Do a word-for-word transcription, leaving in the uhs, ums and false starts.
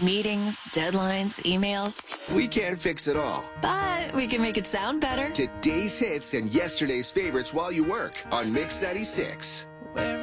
Meetings, deadlines, emails. We can't fix it all. But we can make it sound better. Today's hits and yesterday's favorites while you work on Mix ninety-six. Where